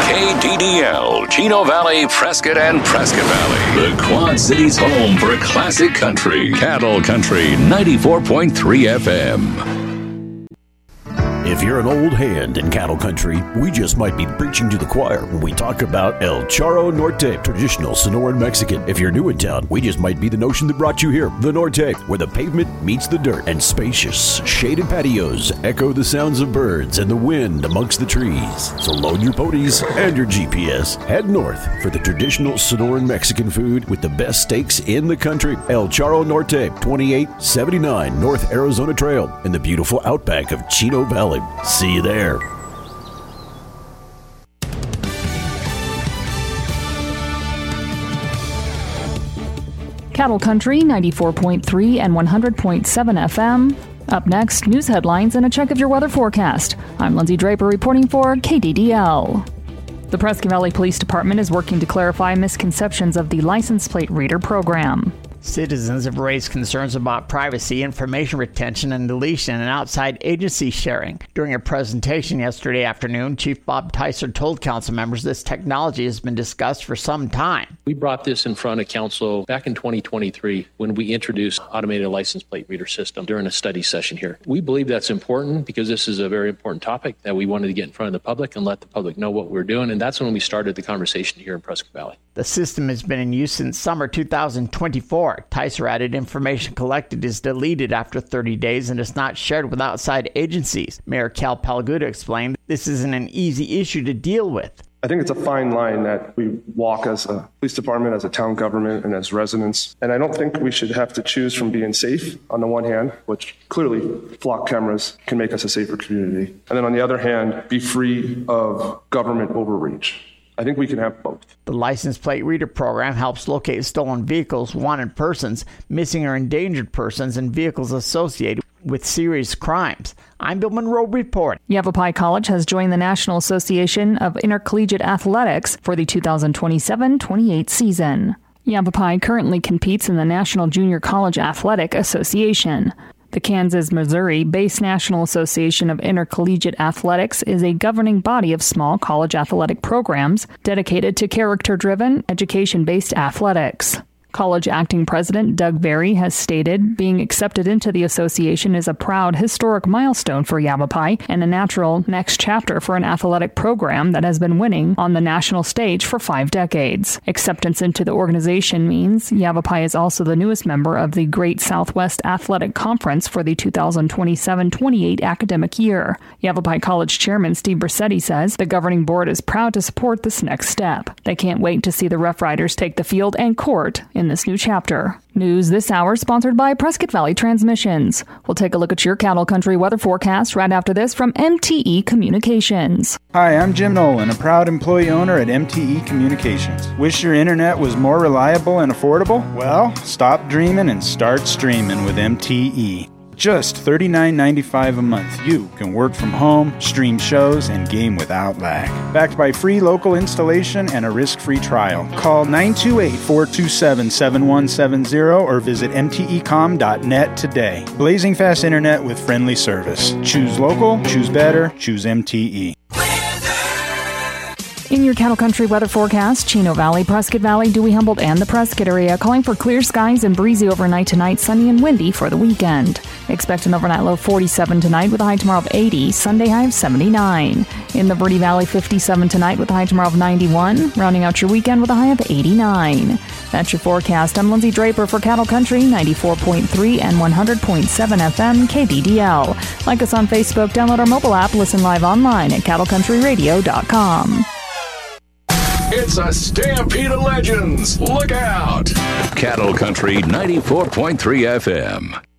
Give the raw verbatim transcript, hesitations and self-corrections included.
K D D L, Chino Valley, Prescott, and Prescott Valley. The Quad Cities' home for classic country. Cattle Country ninety-four point three F M. If you're an old hand in cattle country, we just might be preaching to the choir when we talk about El Charro Norte, traditional Sonoran Mexican. If you're new in town, we just might be the notion that brought you here. The Norte, where the pavement meets the dirt, and spacious, shaded patios echo the sounds of birds and the wind amongst the trees. So load your ponies and your G P S. Head north for the traditional Sonoran Mexican food with the best steaks in the country. El Charro Norte, twenty-eight seventy-nine North Arizona Trail in the beautiful outback of Chino Valley. See you there. Cattle Country ninety-four point three and one hundred point seven F M. Up next, news headlines and a check of your weather forecast. I'm Lindsay Draper reporting for K D D L. The Prescott Valley Police Department is working to clarify misconceptions of the license plate reader program. Citizens have raised concerns about privacy, information retention, and deletion, and outside agency sharing. During a presentation yesterday afternoon, Chief Bob Tyser told council members this technology has been discussed for some time. We brought this in front of council back in twenty twenty-three when we introduced automated license plate reader system during a study session here. We believe that's important because this is a very important topic that we wanted to get in front of the public and let the public know what we're doing, and that's when we started the conversation here in Prescott Valley. The system has been in use since summer two thousand twenty-four. Tyser added information collected is deleted after thirty days and is not shared with outside agencies. Mayor Cal Palguda explained this isn't an easy issue to deal with. I think it's a fine line that we walk as a police department, as a town government, and as residents. And I don't think we should have to choose from being safe on the one hand, which clearly flock cameras can make us a safer community. And then on the other hand, be free of government overreach. I think we can have both. The license plate reader program helps locate stolen vehicles, wanted persons, missing or endangered persons, and vehicles associated with serious crimes. I'm Bill Monroe reporting. Yavapai College has joined the National Association of Intercollegiate Athletics for the two thousand twenty-seven twenty-eight season. Yavapai currently competes in the National Junior College Athletic Association. The Kansas, Missouri-based National Association of Intercollegiate Athletics is a governing body of small college athletic programs dedicated to character-driven, education-based athletics. College acting president Doug Berry has stated being accepted into the association is a proud historic milestone for Yavapai and a natural next chapter for an athletic program that has been winning on the national stage for five decades. Acceptance into the organization means Yavapai is also the newest member of the Great Southwest Athletic Conference for the two thousand twenty-seven twenty-eight academic year. Yavapai College Chairman Steve Brissetti says the governing board is proud to support this next step. They can't wait to see the Rough Riders take the field and court in this new chapter. News this hour sponsored by Prescott Valley Transmissions. We'll take a look at your cattle country weather forecast right after this from M T E Communications. Hi, I'm Jim Nolan, a proud employee owner at M T E Communications. Wish your internet was more reliable and affordable? Well, stop dreaming and start streaming with M T E. Just thirty-nine ninety-five a month, you can work from home, stream shows, and game without lag. Backed by free local installation and a risk-free trial. Call nine two eight, four two seven, seven one seven zero or visit m t e com dot net today. Blazing fast internet with friendly service. Choose local, choose better, choose M T E. In your cattle country weather forecast, Chino Valley, Prescott Valley, Dewey, Humboldt, and the Prescott area calling for clear skies and breezy overnight tonight, sunny and windy for the weekend. Expect an overnight low of forty-seven tonight with a high tomorrow of eighty, Sunday high of seventy-nine. In the Verde Valley, fifty-seven tonight with a high tomorrow of ninety-one, rounding out your weekend with a high of eighty-nine. That's your forecast. I'm Lindsay Draper for Cattle Country ninety-four point three and one hundred point seven F M K D D L. Like us on Facebook, download our mobile app, listen live online at cattle country radio dot com. It's a stampede of legends. Look out! Cattle Country ninety-four point three F M.